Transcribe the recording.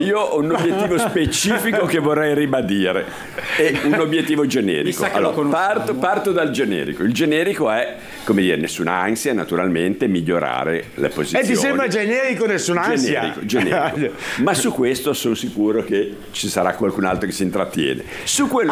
Io ho un obiettivo specifico che vorrei ribadire, è un obiettivo generico. Allora, parto dal generico. Il generico è, come dire, nessuna ansia, naturalmente, migliorare le posizioni. E ti sembra generico nessuna ansia? Generico. Ma su questo sono sicuro che ci sarà qualcun altro che si intrattiene. Su quello